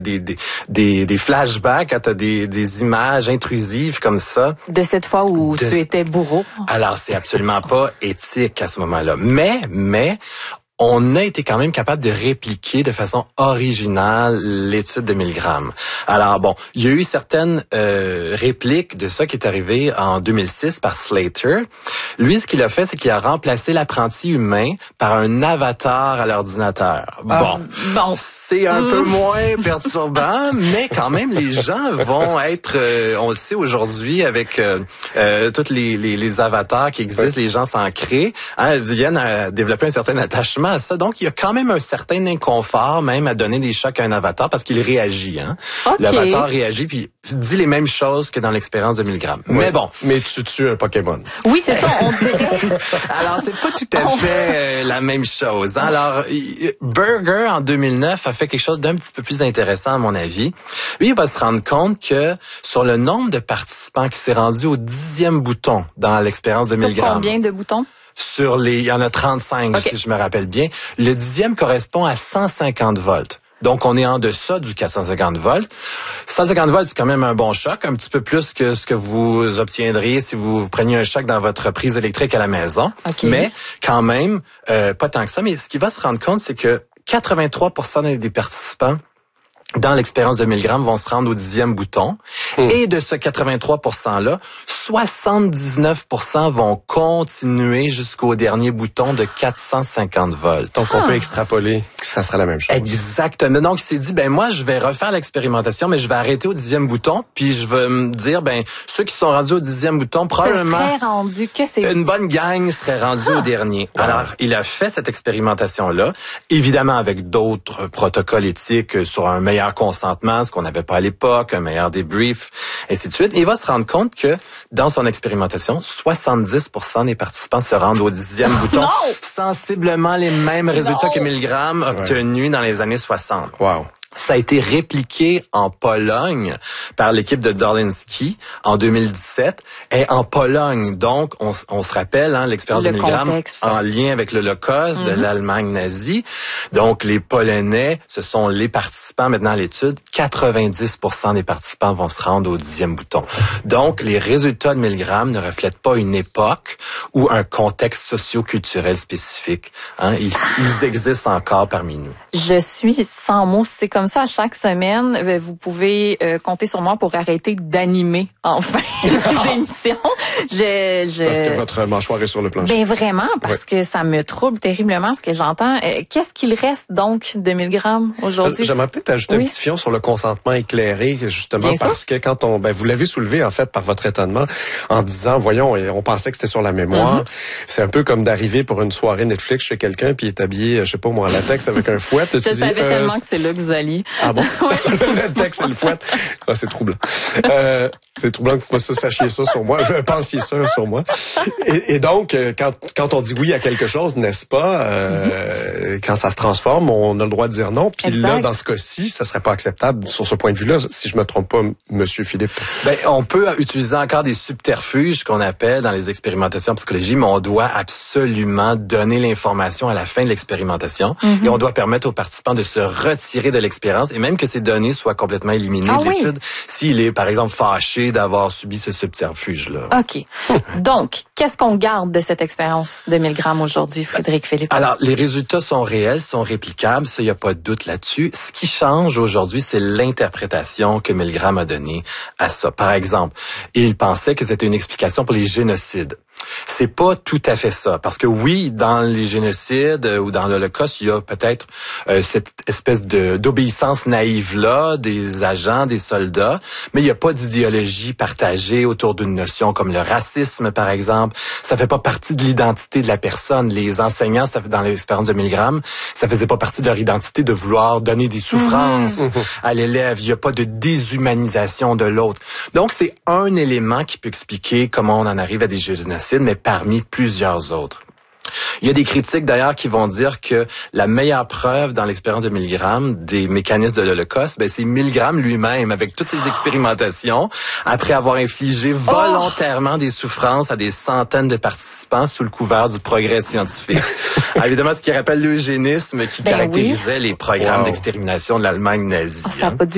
des flashbacks, quand t'as des images intrusives comme ça. De cette fois où tu étais bourreau. Alors, c'est absolument pas éthique à ce moment-là. Mais, on a été quand même capable de répliquer de façon originale l'étude de Milgram. Alors bon, il y a eu certaines répliques de ça qui est arrivé en 2006 par Slater. Lui, ce qu'il a fait, c'est qu'il a remplacé l'apprenti humain par un avatar à l'ordinateur. Bon, c'est un peu moins perturbant, mais quand même, les gens vont être, on le sait aujourd'hui, avec tous les avatars qui existent, les gens s'en créent, viennent à développer un certain attachement à ça. Donc, il y a quand même un certain inconfort même à donner des chocs à un avatar parce qu'il réagit. Okay. L'avatar réagit puis dit les mêmes choses que dans l'expérience de Milgram. Oui. Mais bon. Mais tu tues un Pokémon. Oui, c'est ça, on dirait. Alors, c'est pas tout à fait la même chose. Alors, Berger, en 2009, a fait quelque chose d'un petit peu plus intéressant, à mon avis. Lui, il va se rendre compte que sur le nombre de participants qui s'est rendu au 10e bouton dans l'expérience de Milgram. Sur combien de boutons? Il y en a 35, si je me rappelle bien. Le 10e correspond à 150 volts. Donc, on est en deçà du 450 volts. 150 volts, c'est quand même un bon choc, un petit peu plus que ce que vous obtiendriez si vous preniez un choc dans votre prise électrique à la maison. Okay. Mais quand même, pas tant que ça. Mais ce qu'il va se rendre compte, c'est que 83% des participants dans l'expérience de Milgram vont se rendre au 10e bouton. Et de ce 83%-là, 79% vont continuer jusqu'au dernier bouton de 450 volts. Donc, on peut extrapoler que ça sera la même chose. Exactement. Donc, il s'est dit, moi, je vais refaire l'expérimentation, mais je vais arrêter au 10e bouton, puis je vais me dire, ceux qui sont rendus au 10e bouton, probablement, une bonne gang serait rendue au dernier. Alors, il a fait cette expérimentation-là, évidemment avec d'autres protocoles éthiques sur un meilleur consentement, ce qu'on n'avait pas à l'époque, un meilleur débrief, ainsi de suite. Et il va se rendre compte que dans son expérimentation, 70% des participants se rendent au 10e bouton. Sensiblement les mêmes résultats que Milgram obtenus dans les années 60. Wow. Ça a été répliqué en Pologne par l'équipe de Dolinski en 2017. Et en Pologne, donc, on se rappelle l'expérience de Milgram en lien avec l'Holocauste de l'Allemagne nazie. Donc, les Polonais, ce sont les participants maintenant à l'étude. 90% des participants vont se rendre au 10e bouton. Donc, les résultats de Milgram ne reflètent pas une époque ou un contexte socio-culturel spécifique. Ils existent encore parmi nous. Je suis sans mots. C'est comme ça, chaque semaine, vous pouvez compter sur moi pour arrêter d'animer enfin l'émission. Parce que votre mâchoire est sur le plancher. Vraiment, parce que ça me trouble terriblement ce que j'entends. Qu'est-ce qu'il reste donc de Milgram aujourd'hui? J'aimerais peut-être ajouter un petit fion sur le consentement éclairé, justement, parce que quand vous l'avez soulevé, en fait, par votre étonnement, en disant, voyons, on pensait que c'était sur la mémoire. C'est un peu comme d'arriver pour une soirée Netflix chez quelqu'un, puis il est habillé, je sais pas moi, en latex avec un fouet. Je savais tellement que c'est là que vous alliez. Ah bon? Le texte et le fouet. C'est troublant. C'est troublant que vous sachiez ça sur moi. Je pensiez ça sur moi. Et donc, quand on dit oui à quelque chose, n'est-ce pas, quand ça se transforme, on a le droit de dire non. Puis là, dans ce cas-ci, ça serait pas acceptable sur ce point de vue-là, si je me trompe pas, Monsieur Philippe. On peut utiliser encore des subterfuges qu'on appelle dans les expérimentations en psychologie, mais on doit absolument donner l'information à la fin de l'expérimentation et on doit permettre aux participants de se retirer de l'expérience et même que ces données soient complètement éliminées de l'étude s'il est, par exemple, fâché d'avoir subi ce subterfuge-là. OK. Donc, qu'est-ce qu'on garde de cette expérience de Milgram aujourd'hui, Frédéric Philippe? Alors, les résultats sont réels, sont réplicables, ça, il n'y a pas de doute là-dessus. Ce qui change aujourd'hui, c'est l'interprétation que Milgram a donnée à ça. Par exemple, il pensait que c'était une explication pour les génocides. C'est pas tout à fait ça, parce que oui, dans les génocides ou dans l'Holocauste, il y a peut-être cette espèce d'obéissance naïve-là des agents, des soldats, mais il n'y a pas d'idéologie partagée autour d'une notion comme le racisme, par exemple. Ça fait pas partie de l'identité de la personne. Les enseignants, dans l'expérience de Milgram, ça faisait pas partie de leur identité de vouloir donner des souffrances à l'élève. Il n'y a pas de déshumanisation de l'autre. Donc, c'est un élément qui peut expliquer comment on en arrive à des génocides, mais parmi plusieurs autres. Il y a des critiques d'ailleurs qui vont dire que la meilleure preuve dans l'expérience de Milgram des mécanismes de l'Holocauste, c'est Milgram lui-même avec toutes ses expérimentations après avoir infligé volontairement des souffrances à des centaines de participants sous le couvert du progrès scientifique. Alors, évidemment, ce qui rappelle l'eugénisme qui caractérisait les programmes d'extermination de l'Allemagne nazie. Ça a pas dû